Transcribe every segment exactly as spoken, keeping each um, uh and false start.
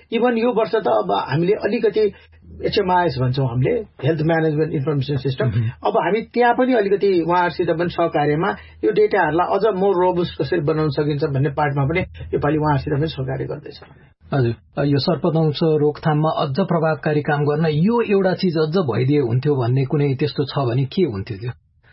Even यो वर्ष त अब हामीले अलिकति एचएमआइएस भन्छौँ हामीले, हेल्थ म्यानेजमेन्ट इन्फर्मेसन सिस्टम। अब हामी त्यहाँ पनि अलिकति उहाँहरूसित पनि सहकार्यमा यो डेटाहरूलाई अझ मोर रोबस्ट कसरी बनाउन सकिन्छ भन्ने पार्टमा पनि योपालि उहाँहरूसित पनि सहकार्य गर्दैछ। हजुर, यो सर्पदंश रोकथाममा अझ प्रभावकारी काम गर्न यो एउटा चिज अझ भइदिए हुन्थ्यो भन्ने कुनै त्यस्तो छ भने के हुन्थ्यो त्यो?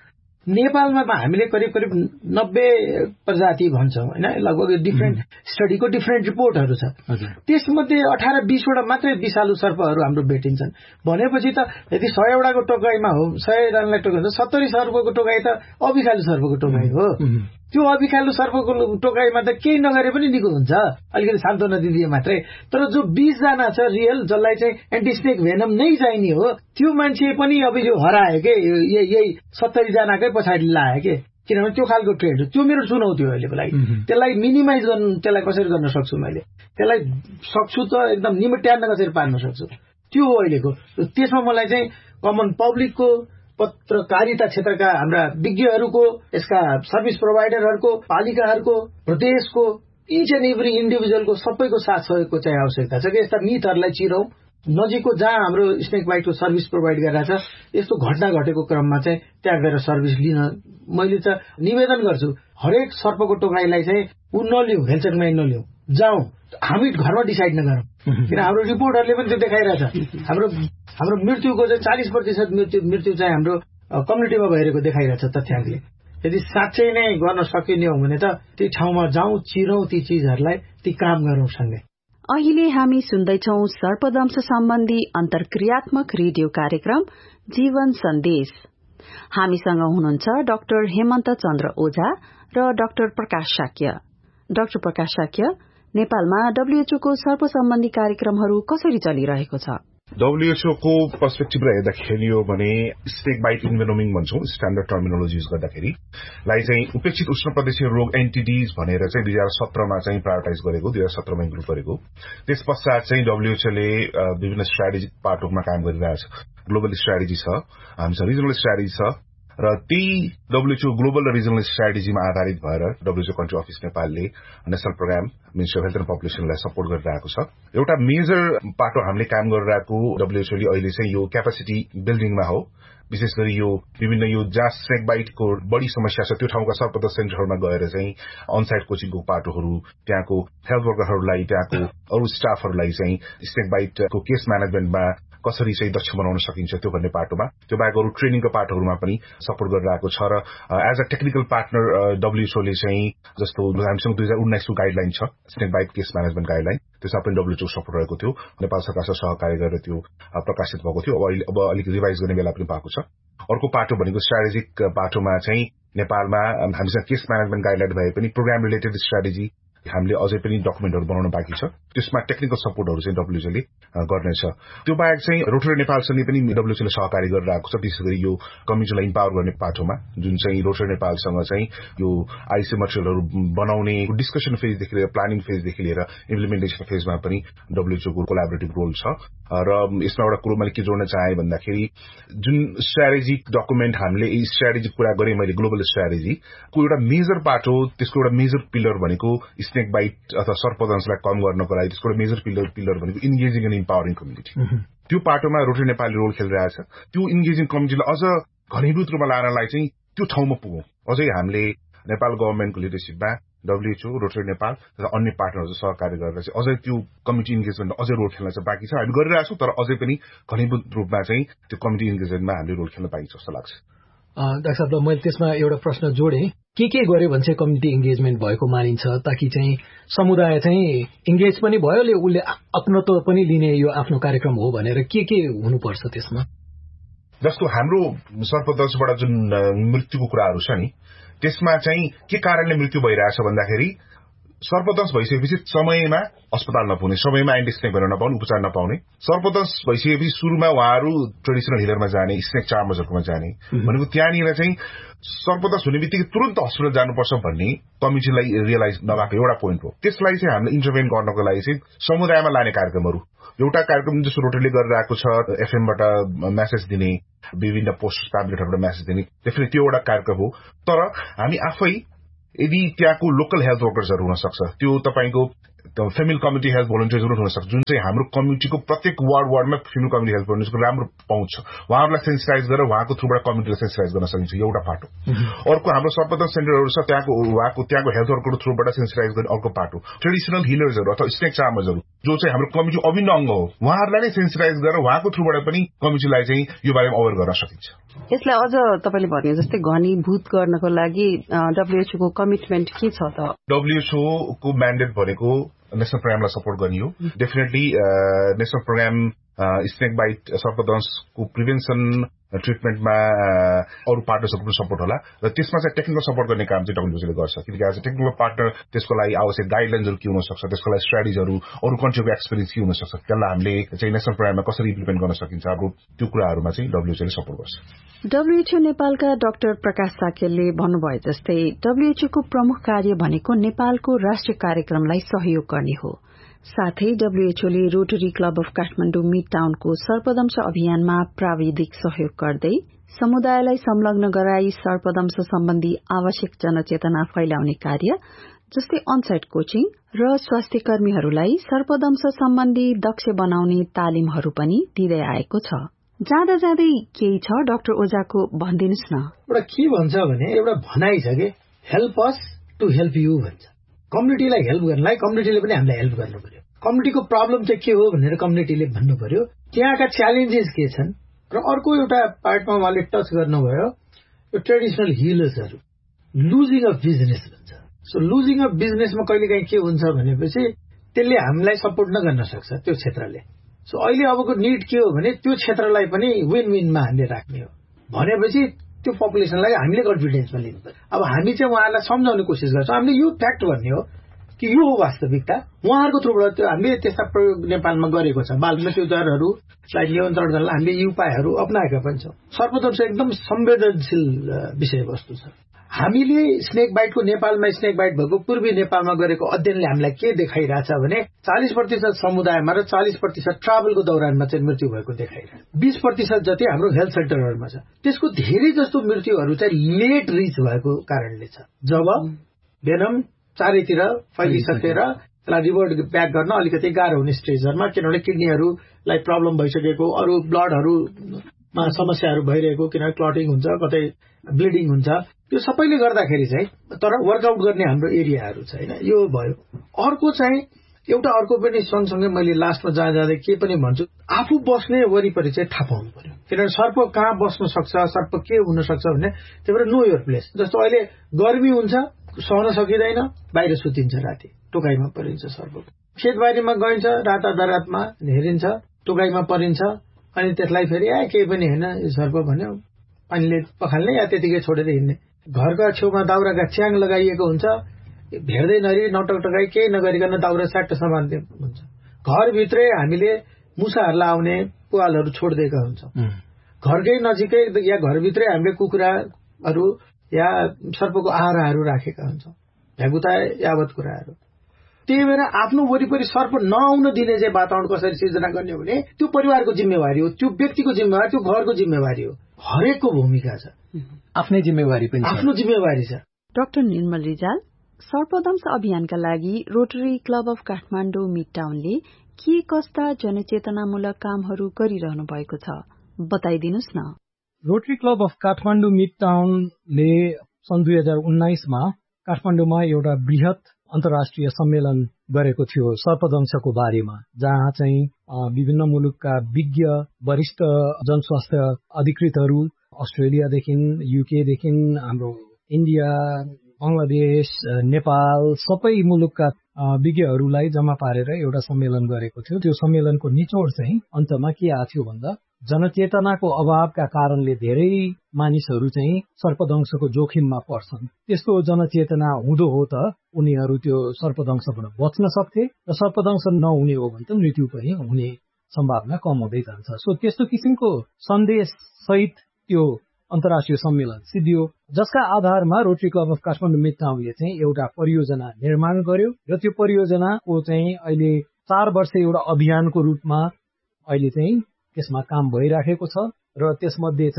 नेपालमा हामीले करिब करिब नब्बे प्रजाति भन्छौँ होइन, लगभग डिफ्रेन्ट स्टडीको डिफ्रेन्ट रिपोर्टहरू छ। त्यसमध्ये अठार बीसवटा मात्रै विषालु सर्पहरू हाम्रो भेटिन्छन् भनेपछि त यदि सयवटाको टोकाइमा हो, सयजनालाई टोकाइ हुन्छ, सत्तरी सर्पको टोकाइ त अविषालु सर्पको टोकाइ हो। त्यो अविषालु सर्पको टोकाइमा त केही नगरे पनि निको हुन्छ, अलिकति सान्त्वना दिदिए मात्रै। तर जो बीसजना छ रियल, जसलाई चाहिँ एन्टिस्नेक भेनम नै चाहिने हो, त्यो मान्छे पनि अब यो हरायो के, यही सत्तरी जनाकै पछाडि लायो के, किनभने त्यो खालको ट्रेड हो। त्यो मेरो चुनौती हो अहिलेको लागि। त्यसलाई मिनिमाइज गर्नु, त्यसलाई कसरी गर्न सक्छु मैले, त्यसलाई सक्छु त एकदम निमट्यान्न कसरी पार्न सक्छु, त्यो हो अहिलेको। त्यसमा मलाई चाहिँ कमन पब्लिकको, पत्रकारिता क्षेत्रका हाम्रा विज्ञहरूको, यसका सर्भिस प्रोभाइडरहरूको, पालिकाहरूको, प्रदेशको, इच एन्ड एभ्री इन्डिभिजुअलको सबैको साथ सहयोगको चाहिँ आवश्यकता छ कि यस्ता मिथहरूलाई चिरौँ। नजिकको जहाँ हाम्रो स्नेक बाइटको सर्भिस प्रोभाइड गरिरहेछ, यस्तो घटना घटेको क्रममा चाहिँ त्यहाँ गएर सर्भिस लिन मैले त निवेदन गर्छु। हरेक सर्पको टोकाइलाई चाहिँ ऊ नलिउँ, हेलचेकमा नलिउँ, जाउँ, हामी घरमा डिसाइड नगरौँ। किन हाम्रो रिपोर्टहरूले पनि त्यो देखाइरहेछ, हाम्रो हाम्रो मृत्युको चाहिँ चालिस प्रतिशत मृत्यु मृत्यु चाहिँ हाम्रो कम्युनिटीमा भइरहेको देखाइरहेछ तथ्याङ्कले। यदि साँच्चै नै गर्न सकिने हो भने त ती ठाउँमा जाउँ, चिरौँ ती चिजहरूलाई, ती काम गरौँ सँगै। अहिले हामी सुन्दैछौं सर्पदंश सम्बन्धी अन्तर्क्रियात्मक रेडियो कार्यक्रम जीवन सन्देश। हामीसँग हुनुहुन्छ डाक्टर हेमन्त चन्द्र ओझा र डाक्टर प्रकाश शाक्य। डाक्टर प्रकाश शाक्य, नेपालमा डब्ल्यूएचओ को सर्प सम्बन्धी कार्यक्रमहरू कसरी चलिरहेको छ? डब्ल्यूएचओ को पर्सपेक्टिभबाट हेर्दाखेरि हो भने snake bite इन्भेनोमिङ भन्छौं, standard terminology use गर्दाखेरि लाई चाहिँ उपेक्षित उष्णप्रदेशीय रोग एन्टिडीज भनेर चाहिँ दुई हजार सत्रमा चाहिँ प्रायोरिटाइज गरेको, दुई हजार सत्रमा इन्क्लुड गरेको। त्यस पश्चात चाहिँ डब्ल्यूएचओले विभिन्न स्ट्राटेजिक पार्टहरूमा काम गरिरहेछ। ग्लोबल स्ट्राटेजी छ, हामीसँग रिजनल स्ट्राटेजी छ, र त्यही डब्ल्यूएचओ ग्लोबल र रिजनल स्ट्राटेजीमा आधारित भएर डब्ल्यूएचओ कन्ट्री अफिस नेपालले national programme ministry of health and पपुलेसनलाई support गरिरहेको छ। एउटा मेजर पाटो हामीले काम गरिरहेको डब्ल्यूएचओले अहिले चाहिँ यो क्यापासिटी बिल्डिङमा हो, विशेष गरी यो विभिन्न यो जहाँ स्नेक बाइटको बढी समस्या छ त्यो ठाउँका सर्पदंश सेन्टरहरूमा गएर चाहिँ अनसाइट कोचिङको पाटोहरू, त्यहाँको हेल्थ वर्करहरूलाई, त्यहाँको अरू स्टाफहरूलाई चाहिँ स्नेक बाइटको केस म्यानेजमेन्टमा कसरी चाहिँ दक्ष बनाउन सकिन्छ त्यो भन्ने पाटोमा, त्यो बाहेक अरू ट्रेनिङको पाटोहरूमा पनि सपोर्ट गरिरहेको छ। र एज अ टेक्निकल पार्टनर डब्ल्यूएचओले चाहिँ जस्तो हामीसँग दुई हजार उन्नाइसको गाइडलाइन छ, snake bite case management guideline, त्यसमा पनि डब्ल्यूएचओ सपोर्ट रहेको थियो। नेपाल सरकारसँग सहकार्य गरेर त्यो प्रकाशित भएको थियो। अब अब अलिक रिभाइज गर्ने बेला पनि पाएको छ। अर्को पाटो भनेको स्ट्राटेजिक पाटोमा चाहिँ नेपालमा हामीसँग केस म्यानेजमेन्ट गाइडलाइन भए पनि प्रोग्राम रिलेटेड स्ट्राटेजी हामीले अझै पनि डकुमेन्टहरू बनाउन बाँकी छ। त्यसमा टेक्निकल सपोर्टहरू चाहिँ डब्ल्यूएचओले गर्नेछ। त्यो बाहेक चाहिँ रोटरी नेपालसँगै पनि डब्ल्यूएचओले सहकारी गरिरहेको छ, विशेष गरी यो कम्युनिटीलाई इम्पावर गर्ने पाटोमा, जुन चाहिँ रोटरी नेपालसँग चाहिँ यो आइसी मटेरियलहरू बनाउने डिस्कसन फेजदेखि लिएर प्लानिङ फेजदेखि लिएर इम्प्लिमेन्टेसन फेजमा पनि डब्ल्यूएचओको कोलाबोरेटिभ रोल छ। र यसमा एउटा कुरो मैले के जोड्न चाहे भन्दाखेरि जुन स्ट्राटेजिक डकुमेन्ट हामीले यी स्ट्राटेजिक कुरा गरेँ मैले, ग्लोबल स्ट्राटेजीको एउटा मेजर पार्ट हो, त्यसको एउटा मेजर पिलर भनेको स्नेक बाइट अथवा सर्पदंशलाई कम गर्नको लागि त्यसको एउटा मेजर पिलर पिलर भनेको इन्गेजिङ एन्ड इम्पावरिङ कम्युनिटी। त्यो पाटोमा रोटरी नेपालले रोल खेलिरहेछ। त्यो इन्गेजिङ कम्युनिटीलाई अझ घनीभूत रूपमा लानलाई चाहिँ त्यो ठाउँमा पुगौँ। अझै हामीले नेपाल गभर्मेन्टको लिडरसिपमा डब्ल्यूएचओ, रोटरी नेपाल र अन्य पार्टनरहरू सहकार्य गरेर चाहिँ अझै त्यो कम्युनिटी इन्गेजमेन्ट अझै रोल खेल्न चाहिँ बाँकी छ। हामी गरिरहेछौँ, तर अझै पनि घनीभूत रूपमा चाहिँ त्यो कम्युनिटी इन्गेजमेन्टमा हामीले रोल खेल्न बाँकी छ जस्तो लाग्छ। डाक्टर साहब, मैले त्यसमा एउटा प्रश्न जोडेँ, के के गर्यो भने चाहिँ कम्युनिटी इन्गेजमेन्ट भएको मानिन्छ, ताकि चाहिँ समुदाय चाहिँ इन्गेज पनि भयो, उसले अपनत्व पनि लिने यो आफ्नो कार्यक्रम हो भनेर के के हुनुपर्छ त्यसमा? जस्तो हाम्रो सर्पदंशबाट जुन मृत्युको कुराहरू छ नि, त्यसमा चाहिँ के कारणले मृत्यु भइरहेछ भन्दाखेरि सर्पदंश भइसकेपछि समयमा अस्पताल नपुग्ने, समयमा एन्टिस्नेक भेनम नपाउने, उपचार नपाउने। सर्पदंश भइसकेपछि सुरुमा उहाँहरू ट्रेडिसनल हिलरमा जाने, स्नेक चार्मर्सहरूमा जाने, भनेको त्यहाँनिर चाहिँ सर्पदंश हुने बित्तिकै तुरन्त हस्पिटल जानुपर्छ भन्ने कमिटीलाई रियलाइज नभएको एउटा पोइन्ट हो। त्यसलाई चाहिँ हामीले इन्टरभेन गर्नको लागि चाहिँ समुदायमा लाने कार्यक्रमहरू, एउटा कार्यक्रम जस्तो रोटरीले गरिरहेको छ, एफएमबाट मेसेज दिने, विभिन्न पोस्ट प्याम्पलेटहरूबाट मेसेज दिने, डेफिनेटली त्यो एउटा कार्यक्रम हो। तर हामी आफै यदि त्यहाँको लोकल हेल्थ वर्कर्सहरू हुन सक्छ, त्यो तपाईको फिमेल कम्युनिटी हेल्थ भोलिन्टियर्स हुन सक्छ, जुन चाहिँ हाम्रो कम्युनिटीको प्रत्येक वार्ड वार्डमा फिमेल कम्युनिटी हेल्थ भोलिन्टियर्सको राम्रो पहुँच छ, उहाँहरूलाई सेन्सिटाइज गरेर उहाँको थ्रुबाट कम्युनिटीलाई सेन्सिटाइज गर्न सकिन्छ, एउटा पाटो। अर्को हाम्रो सर्वप्रथम सेन्टरहरू छ, त्यहाँको उहाँको त्यहाँको हेल्थ वर्करको थ्रुबाट सेन्सिटाइज गर्ने अर्को पाटो। ट्रेडिसनल हिलर्सहरू अथवा स्नेक चार्मर्सहरू जो चाहिँ हाम्रो कम्युनिटी अभिन्न अङ्ग हो, उहाँहरूलाई नै सेन्सिटाइज गरेर उहाँको थ्रुबाट पनि कम्युनिटीलाई चाहिँ यो बारेमा अवेर गर्न सकिन्छ। यसलाई अझ तपाईँले भने जस्तै घनीभूत गर्नको लागि डब्ल्युएचओ को कमिटमेन्ट के छ त? डब्ल्युएचओ को म्यान्डेट भनेको नेशनल प्रोग्रामलाई सपोर्ट गर्ने हो। Definitely national programme snake bite सर्पदंशको prevention ट्रिटमेन्टमा अरू पार्टनर्सहरूको पनि सपोर्ट होला र त्यसमा चाहिँ टेक्निकल सपोर्ट गर्ने काम चाहिँ डब्ल्युएचओले गर्छ, किनकि एज अ टेक्निकल पार्टनर त्यसको लागि आवश्यक गाइडलाइन्सहरू के हुन सक्छ, त्यसको लागि स्ट्राटेजीहरू, अरू कन्ट्रीको एक्सपिरियन्स के हुन सक्छ, त्यसलाई हामीले चाहिँ नेशनल प्रोग्राममा कसरी इम्प्लिमेन्ट गर्न सकिन्छ, अब त्यो कुराहरूमा चाहिँ डब्ल्युएचओले सपोर्ट गर्छ। डब्ल्युएचओ नेपालका डाक्टर प्रकाश साकेलले भन्नुभयो जस्तै डब्ल्युएचओ को प्रमुख कार्य भनेको नेपालको राष्ट्रिय कार्यक्रमलाई सहयोग गर्ने हो। साथै डब्ल्युएचओले rotary club of Kathmandu mid टाउनको सर्पदंश अभियानमा प्राविधिक सहयोग गर्दै समुदायलाई संलग्न गराई सर्पदंश सम्बन्धी आवश्यक जनचेतना फैलाउने कार्य जस्तै अनसाइट कोचिङ र स्वास्थ्य कर्मीहरूलाई सर्पदंश सम्बन्धी दक्ष बनाउने तालिमहरू पनि दिँदै आएको छ। जाँदा जाँदै केही छ डाक्टर ओझाको भनिदिनुस् न। एउटा के भन्छ भने एउटा भनाइ छ कि help us to help you भन्छ। कम्युनिटीलाई हेल्प गर्नलाई कम्युनिटीले पनि हामीलाई हेल्प गर्नु पर्यो। कम्युनिटीको प्रब्लम चाहिँ के हो भनेर कम्युनिटीले भन्नु पर्यो, त्यहाँका च्यालेन्जेस के छन्। र अर्को एउटा पार्टमा उहाँले टच गर्नुभयो यो ट्रेडिसनल हिलर्सहरू लुजिङ अफ बिजनेस भन्छ। सो लुजिङ अफ बिजनेसमा कहिलेकाहीँ के हुन्छ भनेपछि त्यसले हामीलाई सपोर्ट नगर्न सक्छ त्यो क्षेत्रले। सो अहिले अबको निड के हो भने त्यो क्षेत्रलाई पनि विन विनमा हामीले राख्ने हो भनेपछि त्यो पपुलेसनलाई हामीले कन्फिडेन्समा लिनु पर्यो। अब हामी चाहिँ उहाँहरूलाई सम्झाउने कोसिस गर्छौँ, हामीले यो फ्याक्ट भन्ने हो कि यो हो वास्तविकता। उहाँहरूको थ्रुबाट त्यो हामीले त्यस्ता प्रयोग नेपालमा गरेको छ। बाल मृत्युदरहरूलाई नियन्त्रण गर्न हामीले यी उपायहरू अप्नाएका पनि छौँ। सर्पदंश एकदम संवेदनशील विषयवस्तु छ। हामीले स्नेक बाइटको नेपालमा स्नेक बाइट भएको पूर्वी नेपालमा गरेको अध्ययनले हामीलाई के देखाइरहेछ भने चालीस प्रतिशत समुदायमा र चालीस प्रतिशत ट्राभलको दौरानमा चाहिँ मृत्यु भएको देखाइरहेछ। बीस प्रतिशत जति हाम्रो हेल्थ सेन्टरहरूमा छ। त्यसको धेरै जस्तो मृत्युहरू चाहिँ लेट रिच भएको कारणले छ। जब भेनम चारैतिर फैलिसकेर त्यसलाई रिभर्ट ब्याक गर्न अलिकति गाह्रो हुने स्टेजहरूमा, किनभने किडनीहरूलाई प्रब्लम भइसकेको, अरू ब्लडहरूमा समस्याहरू भइरहेको, किनभने क्लटिङ हुन्छ, कतै ब्लिडिङ हुन्छ, यो सबैले गर्दाखेरि चाहिँ तर वर्कआउट गर्ने हाम्रो एरियाहरू छ होइन। यो भयो। अर्को चाहिँ एउटा अर्को पनि सँगसँगै मैले लास्टमा जहाँ जाँदै के पनि भन्छु, आफू बस्ने वरिपरि चाहिँ थाहा पाउनु पर्यो। किनभने सर्प कहाँ बस्न सक्छ, सर्प के हुन सक्छ भने त्यही भएर नो योर प्लेस। जस्तो अहिले गर्मी हुन्छ, सहन सकिँदैन, बाहिर सुतिन्छ, राति टोकाइमा परिन्छ सर्प। खेतबारीमा गइन्छ, राता दरातमा हेरिन्छ, टोकाइमा परिन्छ, अनि त्यसलाई फेरि आ केही पनि होइन यो सर्प भन्यो पानीले पखाल्ने या त्यतिकै छोडेर हिँड्ने। घरका छेउमा दाउराका च्याङ लगाइएको हुन्छ, भेट्दै नरी नटकटकाई केही नगरिकन दाउरा स्याट्ट समात्ने हुन्छ। घरभित्रै हामीले मुसाहरूलाई आउने पुवालहरू छोडिदिएका हुन्छौँ। घरकै नजिकै या घरभित्रै हामीले कुखुराहरू या सर्पको आहाराहरू राखेका हुन्छौँ, भ्यागुता यावत कुराहरू। त्यही भएर आफ्नो वरिपरि सर्प नआउन दिने चाहिँ वातावरण कसरी सिर्जना गर्ने हो भने त्यो परिवारको जिम्मेवारी हो, त्यो व्यक्तिको जिम्मेवारी, त्यो घरको जिम्मेवारी हो। हरेकको भूमिका छ, आफ्नै जिम्मेवारी पनि आफ्नो जिम्मेवारी छ। डाक्टर निर्मल रिजाल, सर्पदंश अभियानका लागि rotary club of Kathmandu mid टाउनले के कस्ता जनचेतनामूलक कामहरू गरिरहनु भएको छ बताइदिनुस् न। Rotary club of Kathmandu mid टाउनले सन् दुई हजार उन्नाइसमा काठमाडौँमा एउटा वृहत अन्तर्राष्ट्रिय सम्मेलन गरेको थियो सर्पदंशको बारेमा, जहाँ चाहिँ विभिन्न मुलुकका विज्ञ वरिष्ठ जनस्वास्थ्य अधिकृतहरू अस्ट्रेलियादेखि युकेदेखि हाम्रो इन्डिया, बंगलादेश, नेपाल सबै मुलुकका विज्ञहरूलाई जम्मा पारेर एउटा सम्मेलन गरेको थियो। त्यो सम्मेलनको निचोड चाहिँ अन्तमा के आएको थियो भन्दा जनचेतनाको अभावका कारणले धेरै मानिसहरू चाहिँ सर्पदंशको जोखिममा पर्छन्। त्यस्तो जनचेतना हुँदो हो त उनीहरू त्यो सर्पदंशबाट बच्न सक्थे र सर्पदंश नहुने हो भने त मृत्यु पनि हुने सम्भावना कम हुँदै जान्छ। सो त्यस्तो किसिमको सन्देश सहित त्यो अन्तर्राष्ट्रिय सम्मेलन सिद्धियो, जसका आधारमा rotary club of Kathmandu mid टाउनले चाहिँ एउटा परियोजना निर्माण गर्यो र त्यो परियोजनाको चाहिँ अहिले चार वर्ष एउटा अभियानको रूपमा अहिले चाहिँ त्यसमा काम भइराखेको छ र त्यसमध्ये चाहिँ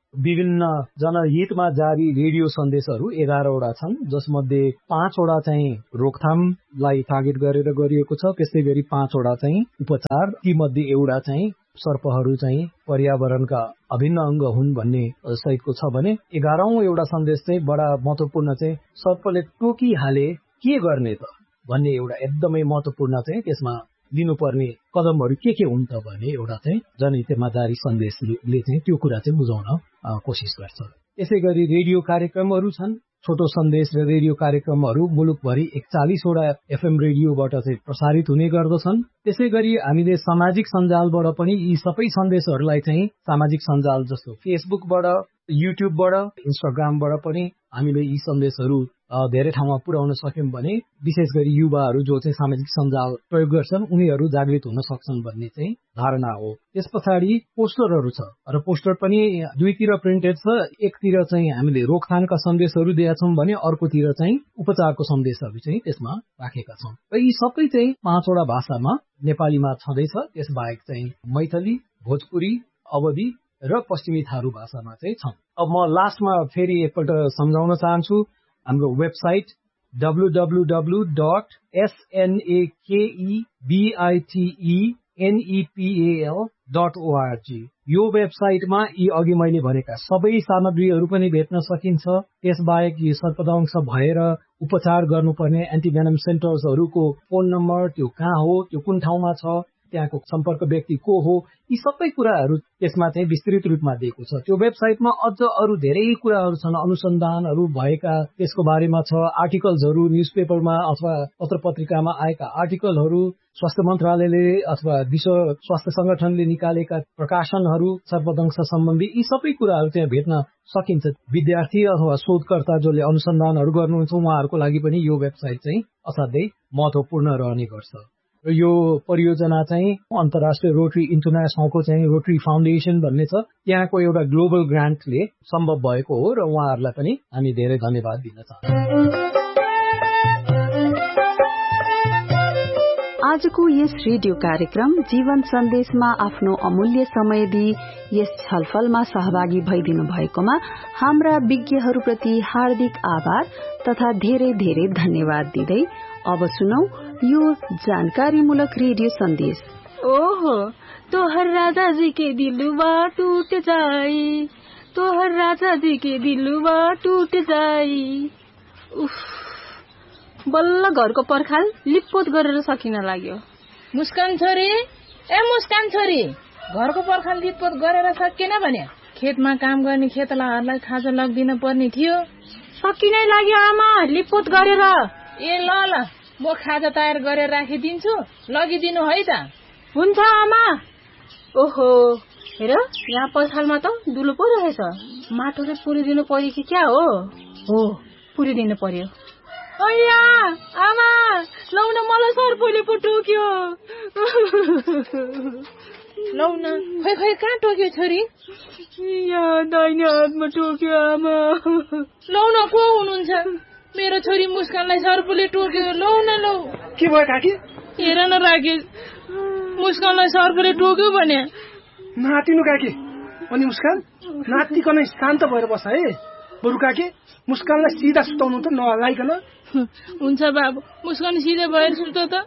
विभिन्न जनहितमा जारी रेडियो सन्देशहरू एघारवटा छन्, जसमध्ये पाँचवटा चाहिँ रोकथामलाई टार्गेट गरेर गरिएको छ। त्यस्तै गरी पाँचवटा चाहिँ उपचार, ती मध्ये एउटा चाहिँ सर्पहरू चाहिँ पर्यावरणका अभिन्न अंग हुन् भन्ने सहितको छ भने एघारौं एउटा सन्देश चाहिँ बडा महत्वपूर्ण चाहिँ सर्पले टोकिहाले के गर्ने त भन्ने एउटा एकदमै महत्वपूर्ण चाहिँ त्यसमा लिनुपर्ने कदमहरू के के हुन् त भने एउटा चाहिँ जनहितमा जारी सन्देशले चाहिँ त्यो कुरा चाहिँ बुझाउन कोसिस गर्छ। यसै गरी रेडियो कार्यक्रमहरू छन्, छोटो सन्देश र रेडियो कार्यक्रमहरू मुलुकभरि एकचालिसवटा एफएम रेडियोबाट चाहिँ प्रसारित हुने गर्दछन्। त्यसै गरी हामीले सामाजिक सञ्जालबाट पनि यी सबै सन्देशहरूलाई चाहिँ सामाजिक सञ्जाल जस्तो फेसबुकबाट, युट्युबबाट, इन्स्टाग्रामबाट पनि हामीले यी सन्देशहरू धेरै ठाउँमा पुर्याउन सक्यौं भने विशेष गरी युवाहरू जो चाहिँ सामाजिक सञ्जाल प्रयोग गर्छन् उनीहरू जागृत हुन सक्छन् भन्ने चाहिँ धारणा हो। त्यस पछाडि पोस्टरहरू छ र पोस्टर पनि दुईतिर प्रिन्टेड छ। एकतिर चाहिँ हामीले रोकथामका सन्देशहरू दिएका छौं भने अर्कोतिर चाहिँ उपचारको सन्देशहरू चाहिँ त्यसमा राखेका छौं र यी सबै चाहिँ पाँचवटा भाषामा नेपालीमा छँदैछ। त्यसबाहेक चाहिँ मैथिली, भोजपुरी, अवधी र पश्चिमी थारू भाषामा चाहिँ छन्। अब म लास्टमा फेरि एकपल्ट सम्झाउन चाहन्छु, हाम्रो website W W W dot एसएनएकेईबीआईटीईएनईपीएल dot ORG यो वेबसाइटमा यी अघि मैले भनेका सबै सामग्रीहरू पनि भेट्न सकिन्छ। त्यसबाहेक यी सर्पदंश भएर उपचार गर्नुपर्ने एन्टिभेनम सेन्टर्सहरूको फोन नम्बर, त्यो कहाँ हो, त्यो कुन ठाउँमा छ, त्यहाँको सम्पर्क व्यक्ति को हो, यी सबै कुराहरू त्यसमा चाहिँ विस्तृत रूपमा दिएको छ। त्यो वेबसाइटमा अझ अरू धेरै कुराहरू छन्, अनुसन्धानहरू भएका त्यसको बारेमा छ, आर्टिकल्सहरू न्युजपेपरमा अथवा पत्र पत्रिकामा आएका आर्टिकलहरू, स्वास्थ्य मन्त्रालयले अथवा विश्व स्वास्थ्य संगठनले निकालेका प्रकाशनहरू सर्पदंश सम्बन्धी यी सबै कुराहरू त्यहाँ भेट्न सकिन्छ। विद्यार्थी अथवा शोधकर्ता जसले अनुसन्धानहरू गर्नुहुन्छ उहाँहरूको लागि पनि यो वेबसाइट चाहिँ असाध्यै महत्वपूर्ण रहने गर्छ। र यो परियोजना चाहिँ अन्तर्राष्ट्रिय रोटरी इन्टरनेसनलको चाहिँ रोटरी फाउन्डेसन भन्ने छ, त्यहाँको एउटा ग्लोबल ग्रान्टले सम्भव भएको हो र उहाँहरूलाई पनि हामी धेरै धन्यवाद दिन चाहन्छौँ। आजको यस रेडियो कार्यक्रम जीवन सन्देशमा आफ्नो अमूल्य समय दिई यस छलफलमा सहभागी भइदिनु भएकोमा हाम्रा विज्ञहरूप्रति हार्दिक आभार तथा धेरै धेरै धन्यवाद दिँदै अब सुनौ यो जानकारीमूलक रेडियो सन्देश। ओहो, तोहर राजा जी के दिलवा टूट जाई, तोहर राजा जी के दिलवा टूट जाई। उफ, बल्ल घरको पर्खाल लिपपोत गरेर सकिन लाग्यो। मुस्कान छोरी, ए मुस्कान छोरी, घरको पर्खाल लिपपोत गरेर सकिएन भने खेतमा काम गर्ने खेतलाहरूलाई खाजा लगिदिन पर्ने थियो। सकिनै लाग्यो आमा, लिपपोत गरेर। ए ल ल, म खाजा तयार गरेर राखिदिन्छु, लगिदिनु है त। हुन्छ आमा। ओहो, हेर यहाँ पर्खालमा त दुलो पो रहेछ, माटोले पुरिदिनु पर्यो कि क्या हो? हो, पुरिदिनु पर्यो। अಯ್या आमा, लौन मलाई सर्पले पो टोक्यो। लौन, खै खै कहाँ टोक्यो छोरी? यहाँ दाहिने हातमा टोक्यो आमा। लौन, को हुनुहुन्छ? मेरो छोरी मुस्कानलाई सर्पले टोक्यो। लौ न लौ। के भयो काकी? हेर न राकेश, मुस्कानलाई सर्पले टोक्यो भने। नातिनु काकी। अनि मुस्कान नातिकन शान्त भएर बस है। बरु काकी मुस्कानलाई सिधा सुताउनु त नहलाइकन। हुन्छ बाबु, मुस्कान सिधै भएर सुतो त।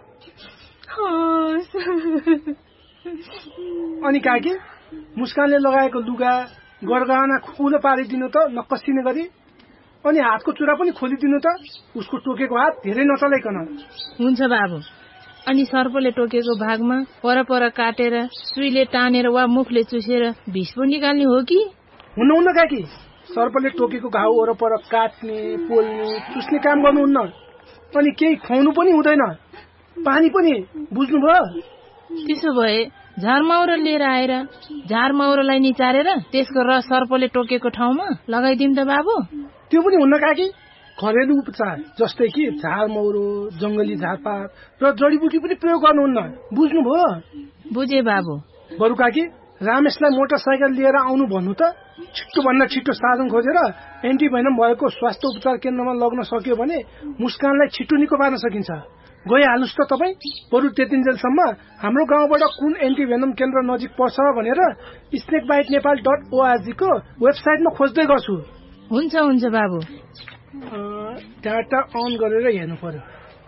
अनि काकी मुस्कानले लगाएको लुगा गरगहना खुलो पारिदिनु त नकसिने गरी। अनि हातको चुरा पनि खोलिदिनु त, उसको टोकेको हात धेरै नचलाइकन। हुन्छ बाबु। अनि सर्पले टोकेको भागमा परपर काटेर सुईले टानेर वा मुखले चुसेर विष पो निकाल्ने हो कि? हुनुहुन्न काकी, सर्पले टोकेको घाउ वरपर काट्ने, पोल्ने, चुस्ने काम गर्नुहुन्न। अनि केही खुवाउनु पनि हुँदैन, पानी पनि। बुझ्नुभयो? त्यसो भए झारमाउरो लिएर आएर झारमाउरोलाई निचारेर त्यसको रस सर्पले टोकेको ठाउँमा लगाइदिउँ त बाबु। त्यो पनि हुन्न काकी, घरेलु उपचार जस्तै कि झारमौरो, जंगली झारपात र जडीबुटी पनि प्रयोग गर्नुहुन्न। बुझ्नुभयो? बुझे बाबु। बरु काकी रामेशलाई मोटरसाइकल लिएर आउनु भन्नु त। छिट्टो भन्दा छिट्टो साधन खोजेर एन्टिभेनम भएको स्वास्थ्य उपचार केन्द्रमा लग्न सक्यो भने मुस्कानलाई छिट्टो निको पार्न सकिन्छ। गइहाल्नुहोस् त तपाईँ। बरु त्यतिन्जेलसम्म हाम्रो गाउँबाट कुन एन्टिभेनम केन्द्र नजिक पर्छ भनेर snake bite Nepal dot ORG को वेबसाइटमा खोज्दै गर्छु। हुन्छ हुन्छ बाबु। डाटा अन गरेर हेर्नु पर्यो।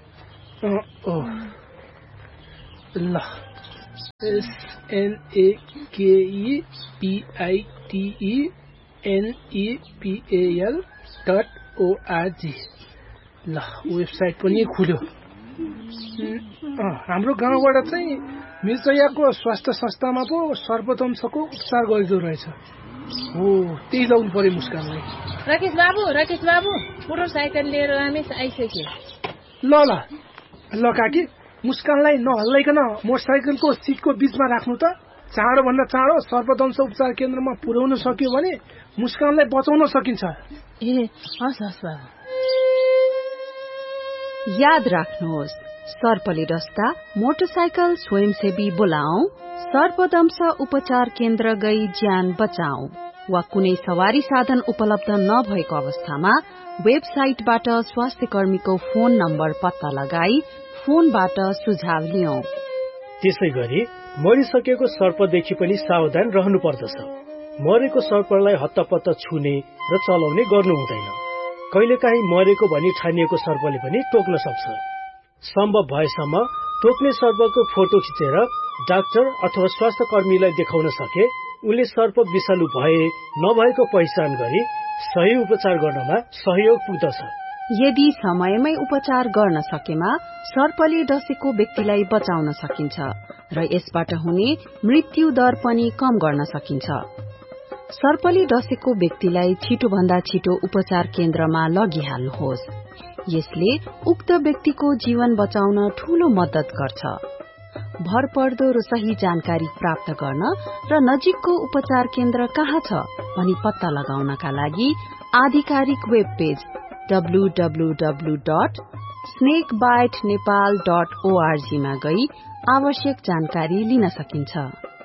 ल एसएनएकेइपिआइटिई डट ओआरजी। ल वेबसाइट पनि खुल्यो। हाम्रो गाउँबाट चाहिँ मिर्चयाको स्वास्थ्य संस्थामा पो सर्पदंशको उपचार गरिदो रहेछ। हो त्यही लाउनु पर्यो मुस्कानलाई। राकेश बाबु राकेश बाबु मोटरसाइकल लिएर रमेश आइसक्यो। ल ल ल काकी, मुस्कानलाई नहल्लाइकन मोटरसाइकलको सिटको बीचमा राख्नु त। चाँडो भन्दा चाँडो सर्पदंश उपचार केन्द्रमा पुर्याउन सक्यो भने मुस्कानलाई बचाउन सकिन्छ। ए हस् हस् बाबु। याद राख्नुहोस्, सर्पले डस्दा मोटरसाइकल स्वयंसेवी बोलाऊ, सर्पदंश उपचार केन्द्र गई ज्यान बचाऊ। वा कुनै सवारी साधन उपलब्ध नभएको अवस्थामा वेबसाइटबाट स्वास्थ्य कर्मीको फोन नम्बर पत्ता लगाई फोनबाट सुझाव लियौं। त्यसै गरी मरिसकेको सर्पदेखि पनि सावधान रहनु पर्दछ। मरेको सर्पलाई हत्तपत्त छुने र चलाउने गर्नु हुँदैन। कहिलेकाहीँ मरेको भनी ठानिएको सर्पले पनि टोक्न सक्छ। सम्भव भएसम्म टोक्ने सर्पको फोटो खिचेर डाक्टर अथवा स्वास्थ्य कर्मीलाई देखाउन सके उनले सर्प विषालु भए नभएको पहिचान गरी सही उपचार गर्नमा सहयोग पुग्दछ। यदि समयमै उपचार गर्न सकेमा सर्पले डसेको व्यक्तिलाई बचाउन सकिन्छ र यसबाट हुने मृत्यु दर पनि कम गर्न सकिन्छ। सर्पले डसेको व्यक्तिलाई छिटो भन्दा छिटो उपचार केन्द्रमा लगिहाल्नुहोस्। यसले उक्त व्यक्तिको जीवन बचाउन ठूलो मद्दत गर्छ। भरपर्दो र सही जानकारी प्राप्त गर्न र नजिकको उपचार केन्द्र कहाँ छ भनी पत्ता लगाउनका लागि आधिकारिक web page W W W dot snake bite Nepal dot ORG मा गई आवश्यक जानकारी लिन सकिन्छ।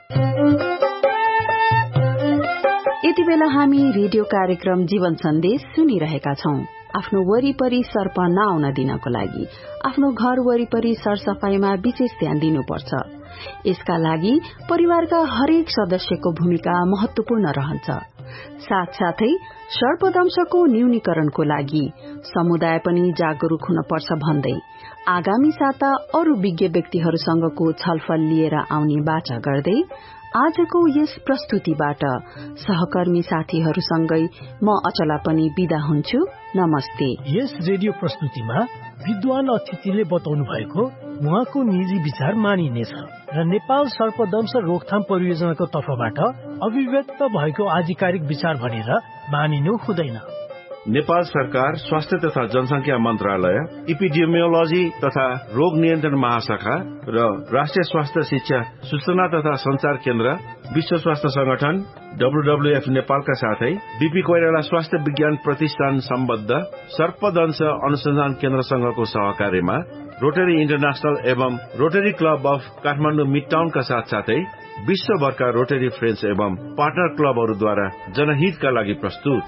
यति बेला हामी रेडियो कार्यक्रम जीवन सन्देश सुनिरहेका छौं। आफ्नो वरिपरि सर्प नआउन दिनको लागि आफ्नो घर वरिपरि सरसफाईमा विशेष ध्यान दिनुपर्छ। यसका लागि परिवारका हरेक सदस्यको भूमिका महत्वपूर्ण रहन्छ। साथसाथै सर्पदंशको न्यूनीकरणको लागि समुदाय पनि जागरूक हुन पर्छ भन्दै आगामी साता अरू विज्ञ व्यक्तिहरूसँगको छलफल लिएर आउने बाचा गर्दै आजको यस प्रस्तुतिबाट सहकर्मी साथीहरूसँगै म अचला पनि बिदा हुन्छु। नमस्ते। यस रेडियो प्रस्तुतिमा विद्वान अतिथिले बताउनु भएको उहाँको निजी विचार मानिनेछ र नेपाल सर्पदंश रोकथाम परियोजनाको तर्फबाट अभिव्यक्त भएको आधिकारिक विचार भनेर मानिनु हुँदैन। नेपाल सरकार स्वास्थ्य तथा जनसंख्या मन्त्रालय, इपिडेमियोलोजी तथा रोग नियन्त्रण महाशाखा र राष्ट्रिय स्वास्थ्य शिक्षा सूचना तथा संचार केन्द्र, विश्व स्वास्थ्य संगठन डब्ल्यूडब्ल्यूएफ नेपालका साथै बीपी कोइराला स्वास्थ्य विज्ञान प्रतिष्ठान सम्बद्ध सर्पदंश अनुसन्धान केन्द्र संघको सहकार्यमा रोटरी इन्टरनेशनल एवं rotary club of Kathmandu mid टाउनका साथसाथै विश्वभरका रोटरी फ्रेन्ड्स एवं पार्टनर क्लबहरूद्वारा जनहितका लागि प्रस्तुत।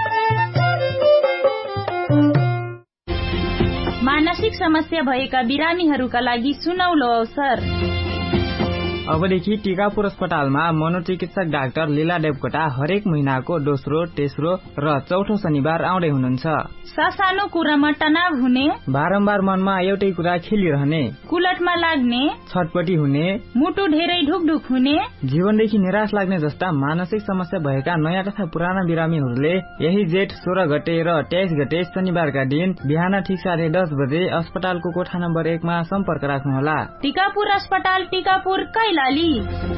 मानसिक समस्या भएका बिरामीहरूका लागि सुनौलो अवसर। अबदेखि टिकापुर अस्पतालमा मनोचिकित्सक डाक्टर लीला देवकोटा हरेक महिनाको दोस्रो, तेस्रो र चौथो शनिबार आउँदै हुनुहुन्छ। सानो कुरामा तनाव हुने, बारम्बार मनमा एउटै कुरा खेलिरहने, कुलटमा लाग्ने, छटपटी हुने, मुटु धेरै ढुकढुक हुने, जीवनदेखि निराश लाग्ने जस्ता मानसिक समस्या भएका नयाँ तथा पुराना बिरामीहरूले यही जेठ सोह्र गते र तेइस गते शनिबारका दिन बिहान ठिक साढे दस बजे अस्पतालको कोठा नम्बर एकमा सम्पर्क राख्नुहोला। टिकापुर अस्पताल, टिकापुर, कैलाली।